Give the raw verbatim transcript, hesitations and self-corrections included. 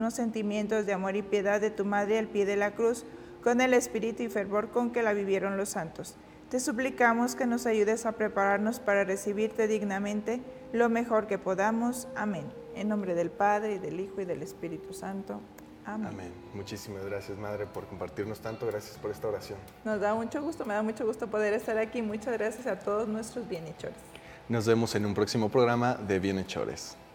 unos sentimientos de amor y piedad de tu Madre al pie de la cruz, con el espíritu y fervor con que la vivieron los santos. Te suplicamos que nos ayudes a prepararnos para recibirte dignamente lo mejor que podamos. Amén. En nombre del Padre, y del Hijo, y del Espíritu Santo. Amén. Amén. Muchísimas gracias, Madre, por compartirnos tanto. Gracias por esta oración. Nos da mucho gusto, me da mucho gusto poder estar aquí. Muchas gracias a todos nuestros bienhechores. Nos vemos en un próximo programa de Bienhechores.